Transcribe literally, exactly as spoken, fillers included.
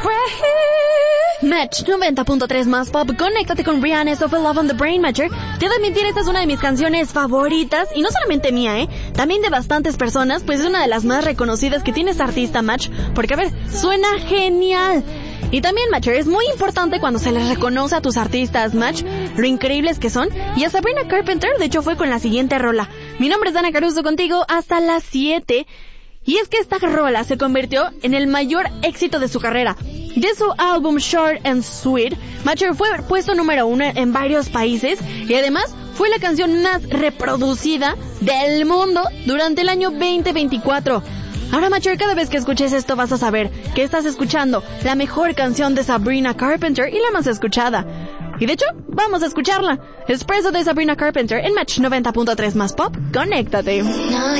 Match noventa punto tres más pop. Conéctate con Rihanna, of Love on the Brain, Matcher. Te he de admitir, esta es una de mis canciones favoritas. Y no solamente mía, ¿eh? También de bastantes personas, pues es una de las más reconocidas que tiene esta artista, Match. Porque, a ver, suena genial. Y también, Matcher, es muy importante cuando se les reconoce a tus artistas, Match, lo increíbles que son. Y a Sabrina Carpenter, de hecho, fue con la siguiente rola. Mi nombre es Dana Caruso, contigo hasta las siete. Y es que esta rola se convirtió en el mayor éxito de su carrera. De su álbum Short and Sweet, Matcher fue puesto número uno en varios países y además fue la canción más reproducida del mundo durante el año veinte veinticuatro. Ahora, Matcher, cada vez que escuches esto vas a saber que estás escuchando la mejor canción de Sabrina Carpenter y la más escuchada. Y de hecho, vamos a escucharla. Espresso de Sabrina Carpenter en Match noventa punto tres más pop. Conéctate.